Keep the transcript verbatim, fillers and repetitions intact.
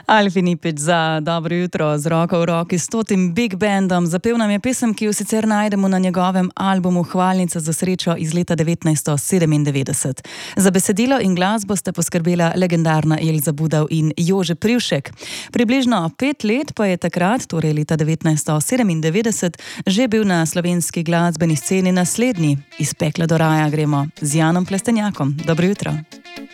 Alfi Nipič za dobro jutro z roko v roki s totim big bandom. Zapel nam je pesem, ki jo sicer najdemo na njegovem albumu Hvalnica za srečo iz leta devetnajststo sedemindevetdeset. Za besedilo in glasbo sta poskrbela legendarna Elza Budov in Jože Privšek. Približno pet let pa je takrat, torej leta devetnajststo sedemindevetdeset, že bil na slovenski glasbeni sceni naslednji. Iz pekla do raja gremo z Janom Plestenjakom. Dobro jutro.